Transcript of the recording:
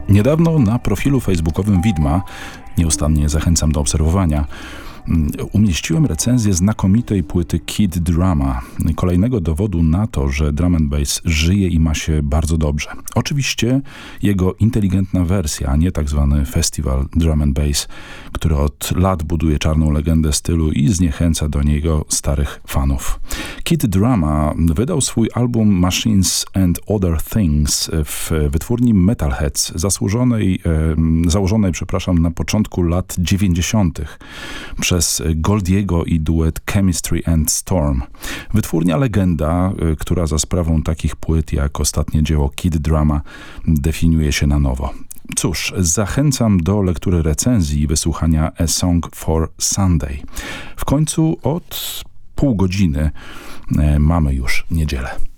Niedawno na profilu facebookowym Widma, nieustannie zachęcam do obserwowania, umieściłem recenzję znakomitej płyty Kid Drama, kolejnego dowodu na to, że drum and bass żyje i ma się bardzo dobrze. Oczywiście jego inteligentna wersja, a nie tak zwany festiwal drum and bass, który od lat buduje czarną legendę stylu i zniechęca do niego starych fanów. Kid Drama wydał swój album Machines and Other Things w wytwórni Metalheadz, założonej na początku lat 90. przez Goldiego i duet Chemistry and Storm. Wytwórnia legenda, która za sprawą takich płyt jak ostatnie dzieło Kid Drama definiuje się na nowo. Cóż, zachęcam do lektury recenzji i wysłuchania A Song for Sunday. W końcu od pół godziny mamy już niedzielę.